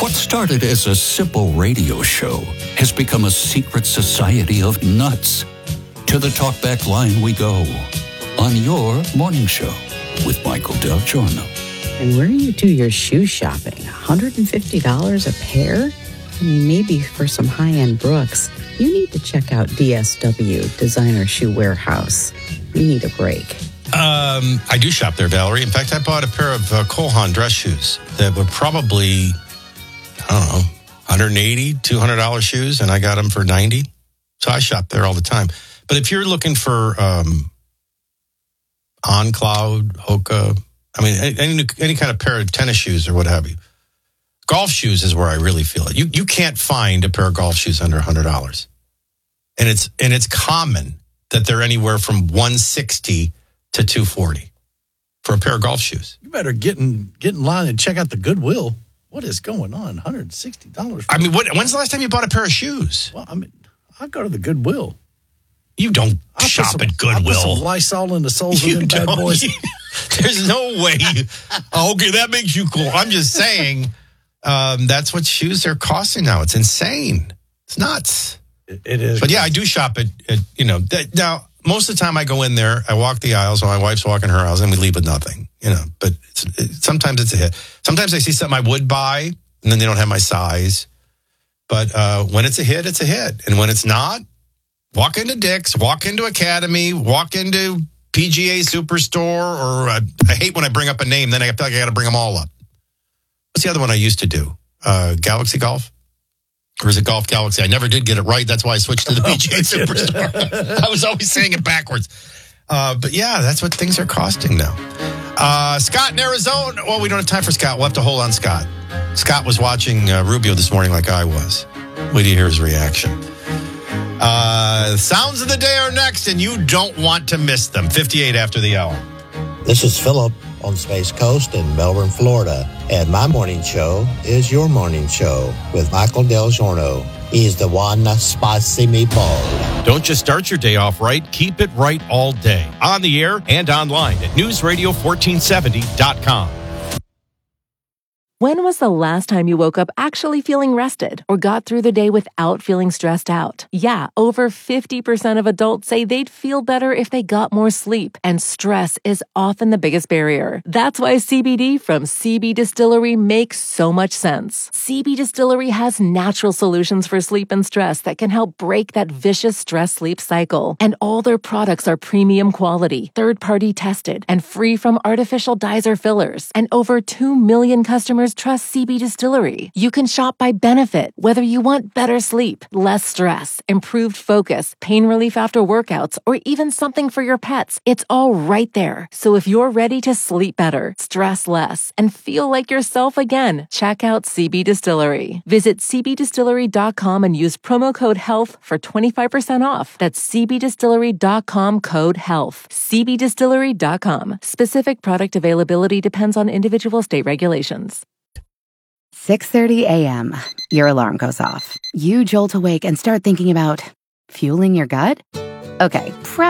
What started as a simple radio show has become a secret society of nuts. To the talkback line we go on your morning show with Michael Del Giorno. And where you do your shoe shopping? $150 a pair? Maybe for some high-end Brooks, you need to check out DSW, Designer Shoe Warehouse. You need a break. I do shop there, Valerie. In fact, I bought a pair of Cole Haan dress shoes that were probably, $180, $200 shoes, and I got them for $90. So I shop there all the time. But if you're looking for On Cloud, Hoka, any kind of pair of tennis shoes or what have you, golf shoes is where I really feel it. You can't find a pair of golf shoes under $100, and it's common that they're anywhere from $160 to $240 for a pair of golf shoes. You better get in line and check out the Goodwill. What is going on? $160. When's the last time you bought a pair of shoes? Well, I go to the Goodwill. You don't shop at Goodwill. I put some Lysol in the soles of them bad boys. There's no way. Okay, that makes you cool. I'm just saying that's what shoes are costing now. It's insane. It's nuts. It is. But yeah, I do shop at now, most of the time I go in there, I walk the aisles while my wife's walking her aisles, and we leave with nothing, But sometimes it's a hit. Sometimes I see something I would buy, and then they don't have my size. But when it's a hit, it's a hit. And when it's not, walk into Dick's, walk into Academy, walk into PGA Superstore, or I hate when I bring up a name, then I feel like I got to bring them all up. What's the other one I used to do? Galaxy Golf? Or is it Golf Galaxy? I never did get it right. That's why I switched to the PGA Superstore. I was always saying it backwards. But yeah, that's what things are costing now. Scott in Arizona. Well, we don't have time for Scott. We'll have to hold on Scott. Scott was watching Rubio this morning like I was. Wait till you hear his reaction. Sounds of the day are next, and you don't want to miss them. 58 after the hour. This is Philip on Space Coast in Melbourne, Florida. And my morning show is your morning show with Michael Del Giorno. He's the one spicy meatball. Don't just start your day off right. Keep it right all day. On the air and online at newsradio1470.com. When was the last time you woke up actually feeling rested or got through the day without feeling stressed out? Yeah, over 50% of adults say they'd feel better if they got more sleep, and stress is often the biggest barrier. That's why CBD from CB Distillery makes so much sense. CB Distillery has natural solutions for sleep and stress that can help break that vicious stress-sleep cycle. And all their products are premium quality, third-party tested, and free from artificial dyes or fillers. And over 2 million customers trust CB Distillery. You can shop by benefit, whether you want better sleep, less stress, improved focus, pain relief after workouts, or even something for your pets. It's all right there. So if you're ready to sleep better, stress less, and feel like yourself again, check out CB Distillery. Visit cbdistillery.com and use promo code HEALTH for 25% off. That's cbdistillery.com code HEALTH. cbdistillery.com. Specific product availability depends on individual state regulations. 6:30 a.m. Your alarm goes off. You jolt awake and start thinking about fueling your gut? Okay,